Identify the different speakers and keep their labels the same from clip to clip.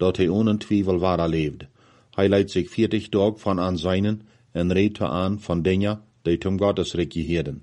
Speaker 1: dat hij ohne Twijfel waar leeft. Hij leidt zich 40 Tage van aan zijnen en redt aan van dingen die zum Gottesreich gehören.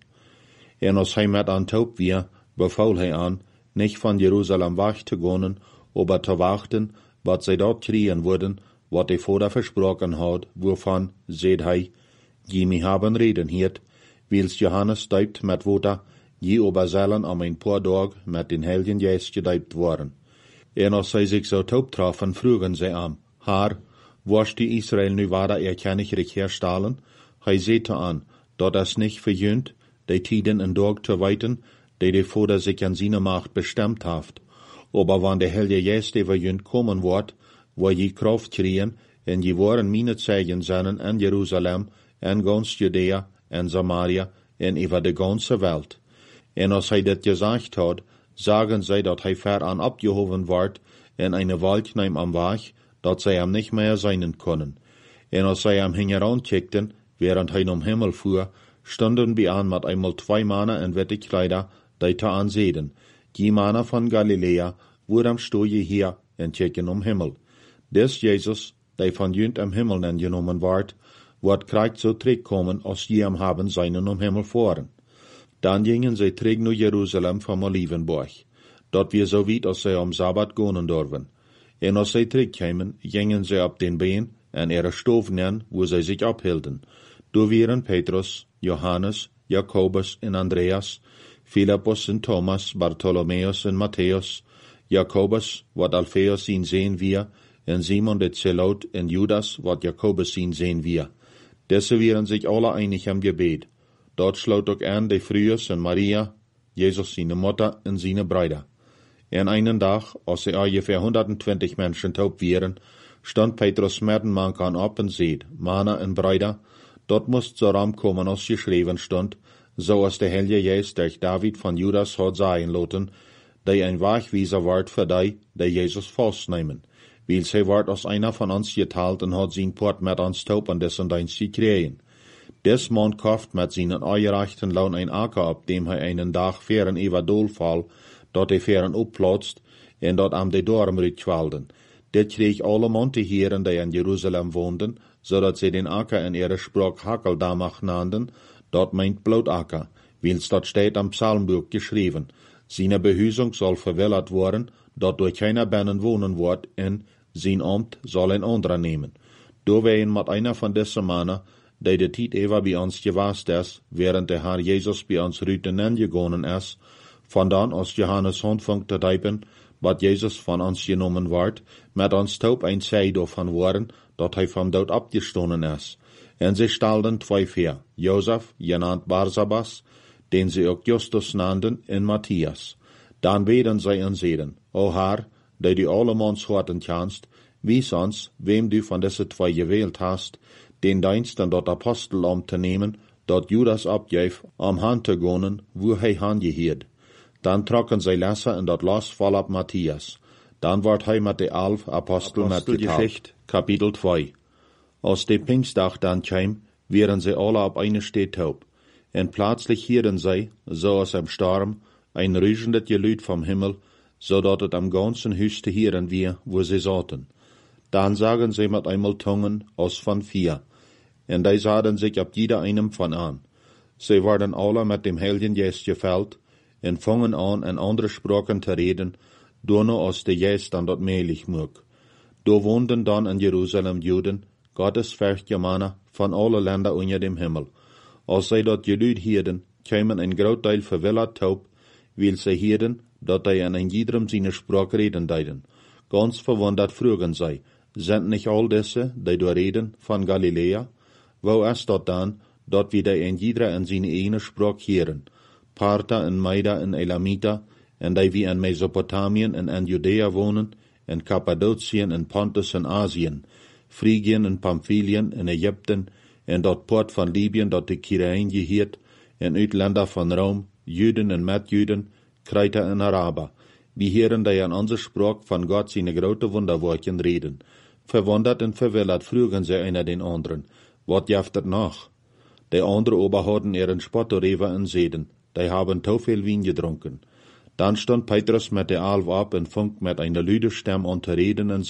Speaker 1: En als hij met aan taub weer, befaul hij aan, nicht van Jerusalem weg te gaan, aber te wachten, wat zij dort kriegen würden, wat hij vorder versprochen had, wovon, seht hij, je mij haben reden hiert, wils Johannes deupt met water, je aber zullen am ein paar Dag met den Heiligen Geist gedeupt worden. En als zij zich zo taub trafen, frugen zij aan, Haar, was die Israel nu wader erkennlich herstellen? Hij zette aan, dat es nicht verjünt, die Tiden en Dag te weiten, die de Vater sich an seine Macht bestimmt haft. Aber wann der Heilige Geist verjünt kommen wordt, wo je Kraft kriegen, en je waren meine Zeichen zijn in Jerusalem, en ganz Judäa, en Samaria, en über de ganze Welt. En als hij dit gesagt had, sagen zij dat hij ver aan abgehoven wordt, en eine Wald neem am Weg, dat zij hem nicht mehr sein können. En als zij hem hingerankijkten, während hij om Himmel fuhr, stonden bij aan met einmal 2 Männer in witte Kleider, die te aanzeden. Die Männer van Galilea, worden stoje hier en kijken om Himmel. Des Jesus, die van junt am Himmel genomen wordt krijgt zo terugkomen als je hem haben seinen om Himmel voren. Dan gingen zij terug naar Jeruzalem van Olivenberg, dat wir so weit als zij am Sabbat gaan durven. En als zij terugkwamen, gingen zij op den Been en stoven wo zij zich ophielden. Door waren Petrus, Johannes, Jakobus en Andreas, Philippus en Thomas, Bartholomäus en Matthäus, Jakobus, wat Alpheus ihn sehen wir, en Simon de Zelot en Judas, wat Jakobus ihn sehen wir. Desse waren sich alle einig am Gebet. Dort sloot ook aan de Fruus en Maria, Jesus seine Mutter en seine Brüder. En einen Dag, als er ungefähr 120 Menschen taub waren, stand Petrus met een man aan op en zeid, Männer en Brüder, dort moest zo ram komen als geschreven stond, zoals de Heilige Geest durch David van Judas had zeggen laten, die ein Wegweiser wordt voor die Jesus vastnemen. Wils hij wordt als einer van ons geteilt en had zijn poort met ons taub an dessen dienst gekregen. Des man kauft met zijn eigerechten loon ein akker, op dem hij einen Dag feren über Dolfall, dat hij feren opplotst, en dat am de dorm kwalden. Dit kreeg alle monte heren die in Jeruzalem woonden, zodat zij den akker in ihre Sprach Hakeldamach nannten, dat meint Bloutacker, wils dat steht am Psalmbuch geschrieben. Seine Behuisung soll verwillert worden, dat durch keiner binnen wohnen wordt, en zijn Amt soll ein anderer nehmen. Do wein met einer van deze mannen, die de tijd even bij ons geweest is, während der Herr Jesus bij ons rüten gegangen is, vandaan als Johannes aanvangt te typen, wat Jesus van ons genomen wordt, met ons taub ein zij daarvan worden, dat hij van dood opgestonden is. En ze stelden 2 voor, Josef, genannt Barsabas, den ze ook Justus nannten, en Matthias. Dan beden zij en zeiden, O Herr, die allemans harten kannst, wies ons, wem du van deze 2 gewählt hast, den dienst en dat Apostel om te nemen, dat Judas opgeef, om han te gaan, wo hij han geheerd. Dan trokken zij lessen en dat los vol op Matthias. Dan wordt hij met de 11 Apostel metgeteilt. Kapitel 2. Als de Pfingstdag dan kwam, waren zij alle op eine Steed taub. En plötzlich hierden zij, zoals im Sturm, ein rüschendes Geluid vom Himmel, zodat het am ganzen Huis te hören wir, wo sie zaten. Dan sagen sie mit einmal Tungen als von 4. En die sahen sich ab jeder einem von an. Sie werden alle mit dem Heiligen Geist gefüllt, en fangen an, in andere Sprachen te reden, nur als der Geist dann dort mählich mög. Do woonden dann in Jerusalem Juden, gottesfürchtige Männer von alle Länder unter dem Himmel. Als zij dat geluid hierden, kwamen een groot deel verwillerd taub, weil zij hierden, dat hij in een iederem zijn Sprache reden deiden. Ganz verwundert vroegen zij, sind nicht all diese, die do reden, van Galilea? Wo is dat dan, dat wir die in ieder in zijn ene Sprache hören? Parther en Meida en Elamita, en die wie in Mesopotamien en in Judäa wohnen, en Kappadotien en Pontus en Asien, Phrygien en Pamphylien en Egypten, en dat poort van Libyen dat de Kyrein geheert, en uitländer van Rom, Juden en Metjuden, Kreiter en Araber. Wir hören die an onze Sprach van Gott seine grote Wunderwerken reden. Verwundert en verwillert frugen sie einer den anderen, wat jaft het noch? Die andere aber hadden ihren Spottorever en zeden, die haben te veel wien gedronken. Dan stond Petrus met de 11 op en fängt met einer lüde Stem an te reden en